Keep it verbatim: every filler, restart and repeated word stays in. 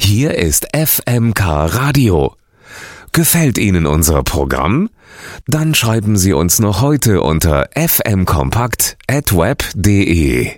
Hier ist F M K Radio. Gefällt Ihnen unser Programm? Dann schreiben Sie uns noch heute unter f m kompakt at web punkt de.